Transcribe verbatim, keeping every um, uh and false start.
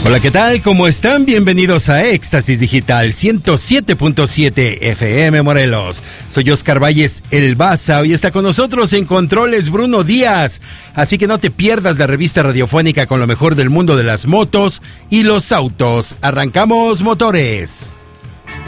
Hola, ¿qué tal? ¿Cómo están? Bienvenidos a Éxtasis Digital ciento siete punto siete F M Morelos. Soy Oscar Valles, el Baza. Hoy está con nosotros en controles Bruno Díaz. Así que no te pierdas la revista radiofónica con lo mejor del mundo de las motos y los autos. ¡Arrancamos motores!